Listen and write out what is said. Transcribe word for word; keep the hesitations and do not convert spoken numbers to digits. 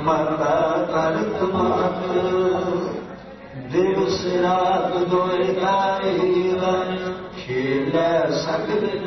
ਮਾਤਾ ਕਰਤ ਮਾਤ ਦਿਵਸ ਰਾਤ ਦੋਇ ਦਾਈ ਖੇਲੇ ਸਕਦ